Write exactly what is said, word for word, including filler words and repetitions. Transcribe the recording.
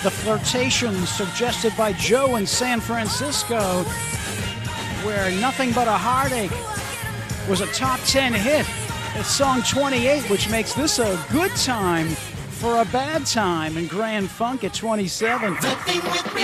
The Flirtation, suggested by Joe in San Francisco, where Nothing But a Heartache was a top ten hit. It's song twenty-eight, which makes this a good time for a bad time. And Grand Funk at twenty-seven.